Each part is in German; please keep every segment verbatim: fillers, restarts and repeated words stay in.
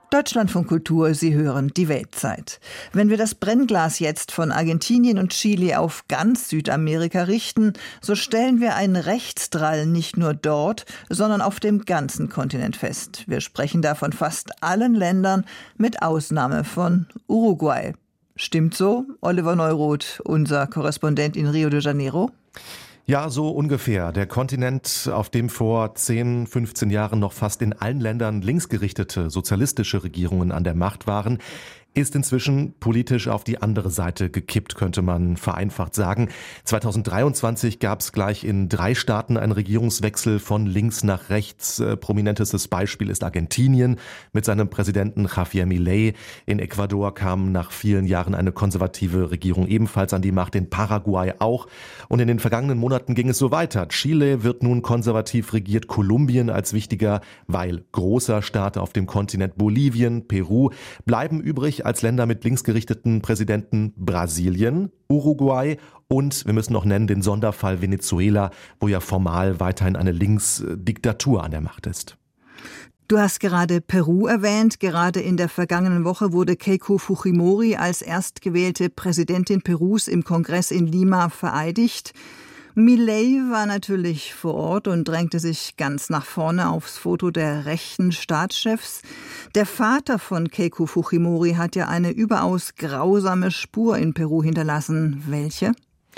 Deutschlandfunk Kultur, Sie hören die Weltzeit. Wenn wir das Brennglas jetzt von Argentinien und Chile auf ganz Südamerika richten, so stellen wir einen Rechtsdrall nicht nur dort, sondern auf dem ganzen Kontinent fest. Wir sprechen da von fast allen Ländern, mit Ausnahme von Uruguay. Stimmt so, Oliver Neuroth, unser Korrespondent in Rio de Janeiro? Ja, so ungefähr. Der Kontinent, auf dem vor zehn, fünfzehn Jahren noch fast in allen Ländern linksgerichtete sozialistische Regierungen an der Macht waren, ist inzwischen politisch auf die andere Seite gekippt, könnte man vereinfacht sagen. zweitausenddreiundzwanzig gab es gleich in drei Staaten einen Regierungswechsel von links nach rechts. Prominentestes Beispiel ist Argentinien mit seinem Präsidenten Javier Milei. In Ecuador kam nach vielen Jahren eine konservative Regierung ebenfalls an die Macht, in Paraguay auch. Und in den vergangenen Monaten ging es so weiter. Chile wird nun konservativ regiert, Kolumbien als wichtiger, weil großer Staat auf dem Kontinent, Bolivien, Peru bleiben übrig als Länder mit linksgerichteten Präsidenten, Brasilien, Uruguay und wir müssen noch nennen den Sonderfall Venezuela, wo ja formal weiterhin eine Linksdiktatur an der Macht ist. Du hast gerade Peru erwähnt. Gerade in der vergangenen Woche wurde Keiko Fujimori als erstgewählte Präsidentin Perus im Kongress in Lima vereidigt. Milei war natürlich vor Ort und drängte sich ganz nach vorne aufs Foto der rechten Staatschefs. Der Vater von Keiko Fujimori hat ja eine überaus grausame Spur in Peru hinterlassen. Welche?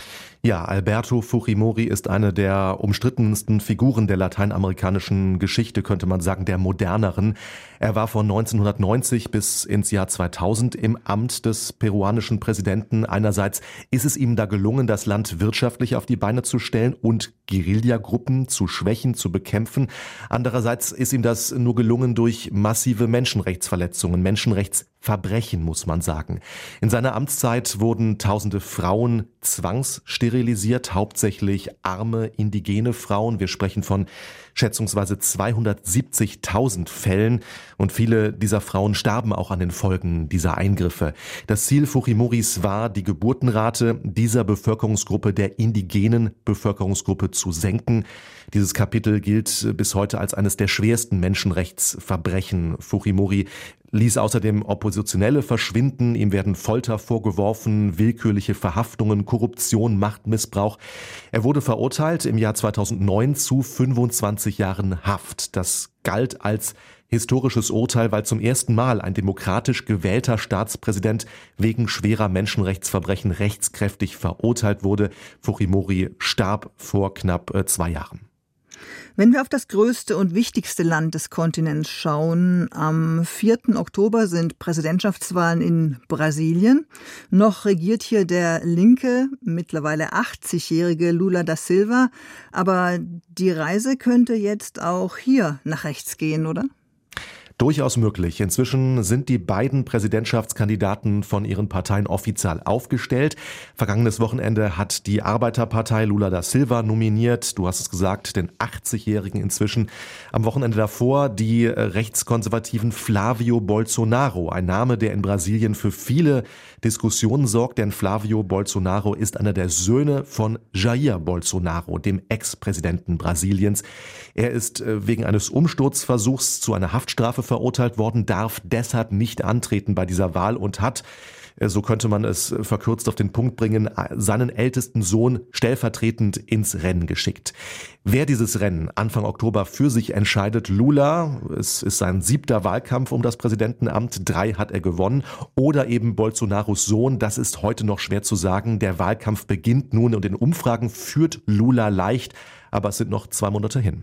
Ja, Alberto Fujimori ist eine der umstrittensten Figuren der lateinamerikanischen Geschichte, könnte man sagen, der moderneren. Er war von neunzehnhundertneunzig bis ins Jahr zweitausend im Amt des peruanischen Präsidenten. Einerseits ist es ihm da gelungen, das Land wirtschaftlich auf die Beine zu stellen und Guerillagruppen zu schwächen, zu bekämpfen. Andererseits ist ihm das nur gelungen durch massive Menschenrechtsverletzungen, Menschenrechtsverbrechen, muss man sagen. In seiner Amtszeit wurden tausende Frauen zwangssterilisiert, hauptsächlich arme, indigene Frauen. Wir sprechen von schätzungsweise zweihundertsiebzigtausend Fällen und viele dieser Frauen starben auch an den Folgen dieser Eingriffe. Das Ziel Fujimoris war, die Geburtenrate dieser Bevölkerungsgruppe, der indigenen Bevölkerungsgruppe, zu senken. Dieses Kapitel gilt bis heute als eines der schwersten Menschenrechtsverbrechen. Fujimori ließ außerdem Oppositionelle verschwinden, ihm werden Folter vorgeworfen, willkürliche Verhaftungen, Korruption, Machtmissbrauch. Er wurde verurteilt im Jahr zweitausendneun zu fünfundzwanzig Jahren Haft. Das galt als historisches Urteil, weil zum ersten Mal ein demokratisch gewählter Staatspräsident wegen schwerer Menschenrechtsverbrechen rechtskräftig verurteilt wurde. Fujimori starb vor knapp zwei Jahren. Wenn wir auf das größte und wichtigste Land des Kontinents schauen, am vierten Oktober sind Präsidentschaftswahlen in Brasilien. Noch regiert hier der linke, mittlerweile achtzigjährige Lula da Silva. Aber die Reise könnte jetzt auch hier nach rechts gehen, oder? Durchaus möglich. Inzwischen sind die beiden Präsidentschaftskandidaten von ihren Parteien offiziell aufgestellt. Vergangenes Wochenende hat die Arbeiterpartei Lula da Silva nominiert. Du hast es gesagt, den achtzigjährigen inzwischen. Am Wochenende davor die rechtskonservativen Flavio Bolsonaro. Ein Name, der in Brasilien für viele Diskussionen sorgt, denn Flavio Bolsonaro ist einer der Söhne von Jair Bolsonaro, dem Ex-Präsidenten Brasiliens. Er ist wegen eines Umsturzversuchs zu einer Haftstrafe verurteilt worden, darf deshalb nicht antreten bei dieser Wahl und hat, so könnte man es verkürzt auf den Punkt bringen, seinen ältesten Sohn stellvertretend ins Rennen geschickt. Wer dieses Rennen Anfang Oktober für sich entscheidet, Lula, es ist sein siebter Wahlkampf um das Präsidentenamt, drei hat er gewonnen, oder eben Bolsonaros Sohn, das ist heute noch schwer zu sagen. Der Wahlkampf beginnt nun und in Umfragen führt Lula leicht, aber es sind noch zwei Monate hin.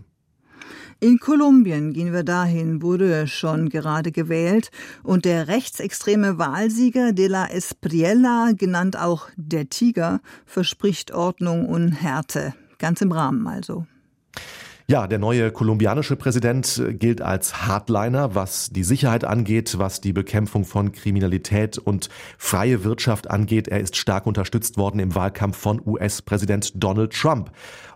In Kolumbien, gehen wir dahin, wurde schon gerade gewählt und der rechtsextreme Wahlsieger de la Espriella, genannt auch der Tiger, verspricht Ordnung und Härte. Ganz im Rahmen also. Ja, der neue kolumbianische Präsident gilt als Hardliner, was die Sicherheit angeht, was die Bekämpfung von Kriminalität und freie Wirtschaft angeht. Er ist stark unterstützt worden im Wahlkampf von U S-Präsident Donald Trump.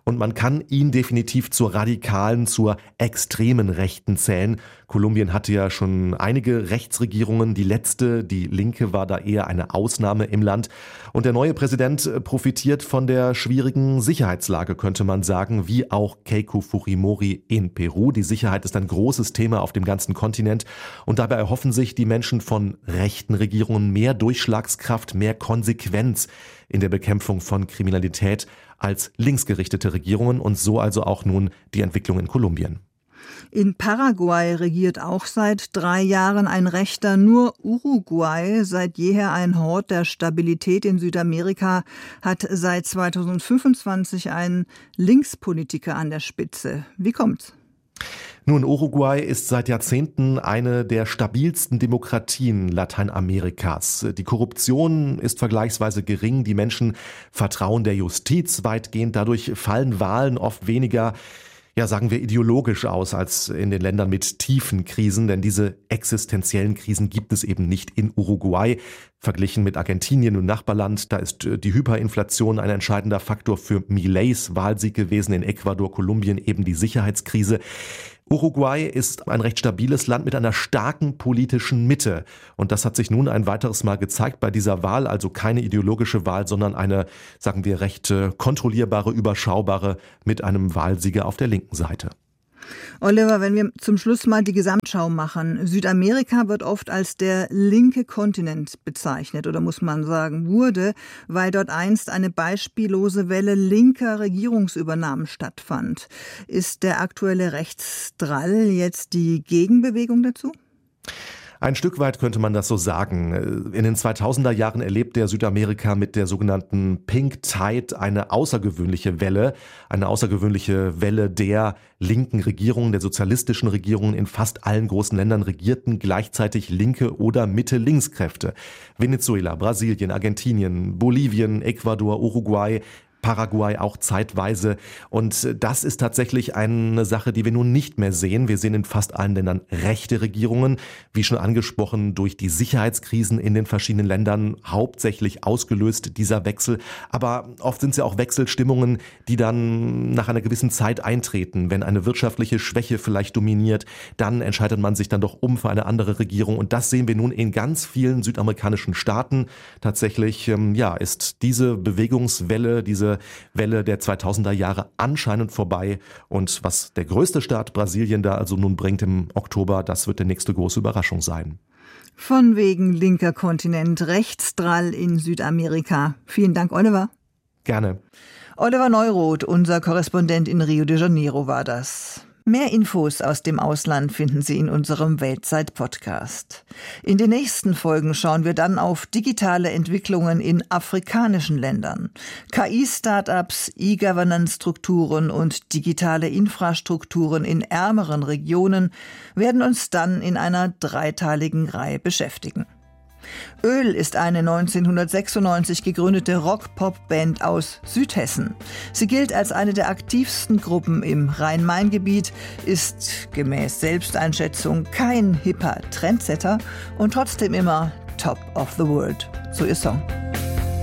und man kann ihn definitiv zur radikalen, zur extremen Rechten zählen. Kolumbien hatte ja schon einige Rechtsregierungen. Die letzte, die linke, war da eher eine Ausnahme im Land. Und der neue Präsident profitiert von der schwierigen Sicherheitslage, könnte man sagen, wie auch Keiko Fujimori in Peru. Die Sicherheit ist ein großes Thema auf dem ganzen Kontinent. Und dabei erhoffen sich die Menschen von rechten Regierungen mehr Durchschlagskraft, mehr Konsequenz in der Bekämpfung von Kriminalität als linksgerichtete Regierungen und so also auch nun die Entwicklung in Kolumbien. In Paraguay regiert auch seit drei Jahren ein Rechter. Nur Uruguay, seit jeher ein Hort der Stabilität in Südamerika, hat seit zweitausendfünfundzwanzig einen Linkspolitiker an der Spitze. Wie kommt's? Nun, Uruguay ist seit Jahrzehnten eine der stabilsten Demokratien Lateinamerikas. Die Korruption ist vergleichsweise gering, die Menschen vertrauen der Justiz weitgehend, dadurch fallen Wahlen oft weniger, ja, sagen wir, ideologisch aus als in den Ländern mit tiefen Krisen, denn diese existenziellen Krisen gibt es eben nicht in Uruguay. Verglichen mit Argentinien und Nachbarland, da ist die Hyperinflation ein entscheidender Faktor für Mileis Wahlsieg gewesen, in Ecuador, Kolumbien eben die Sicherheitskrise. Uruguay ist ein recht stabiles Land mit einer starken politischen Mitte. Und das hat sich nun ein weiteres Mal gezeigt bei dieser Wahl. Also keine ideologische Wahl, sondern eine, sagen wir, recht kontrollierbare, überschaubare mit einem Wahlsieger auf der linken Seite. Oliver, wenn wir zum Schluss mal die Gesamtschau machen. Südamerika wird oft als der linke Kontinent bezeichnet, oder muss man sagen, wurde, weil dort einst eine beispiellose Welle linker Regierungsübernahmen stattfand. Ist der aktuelle Rechtsdrall jetzt die Gegenbewegung dazu? Ein Stück weit könnte man das so sagen. In den zweitausender Jahren erlebt der Südamerika mit der sogenannten Pink Tide eine außergewöhnliche Welle, eine außergewöhnliche Welle der linken Regierungen, der sozialistischen Regierungen. In fast allen großen Ländern regierten gleichzeitig linke oder Mitte-Links-Kräfte. Venezuela, Brasilien, Argentinien, Bolivien, Ecuador, Uruguay, Paraguay auch zeitweise. Und das ist tatsächlich eine Sache, die wir nun nicht mehr sehen. Wir sehen in fast allen Ländern rechte Regierungen, wie schon angesprochen, durch die Sicherheitskrisen in den verschiedenen Ländern hauptsächlich ausgelöst, dieser Wechsel. Aber oft sind es ja auch Wechselstimmungen, die dann nach einer gewissen Zeit eintreten. Wenn eine wirtschaftliche Schwäche vielleicht dominiert, dann entscheidet man sich dann doch um für eine andere Regierung. Und das sehen wir nun in ganz vielen südamerikanischen Staaten. Tatsächlich, ähm, ja, ist diese Bewegungswelle, diese Welle der zweitausender Jahre anscheinend vorbei. Und was der größte Staat Brasilien da also nun bringt im Oktober, das wird die nächste große Überraschung sein. Von wegen linker Kontinent, Rechtsdrall in Südamerika. Vielen Dank, Oliver. Gerne. Oliver Neuroth, unser Korrespondent in Rio de Janeiro, war das. Mehr Infos aus dem Ausland finden Sie in unserem Weltzeit-Podcast. In den nächsten Folgen schauen wir dann auf digitale Entwicklungen in afrikanischen Ländern. K I-Startups, E-Governance-Strukturen und digitale Infrastrukturen in ärmeren Regionen werden uns dann in einer dreiteiligen Reihe beschäftigen. Öl ist eine neunzehnhundertsechsundneunzig gegründete Rock-Pop-Band aus Südhessen. Sie gilt als eine der aktivsten Gruppen im Rhein-Main-Gebiet, ist gemäß Selbsteinschätzung kein hipper Trendsetter und trotzdem immer Top of the World. So ihr Song.